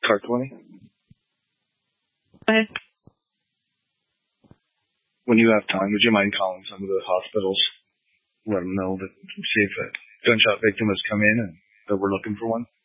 Car 20. Go ahead. When you have time, would you mind calling some of the hospitals, let them know that, see if a gunshot victim has come in and that we're looking for one?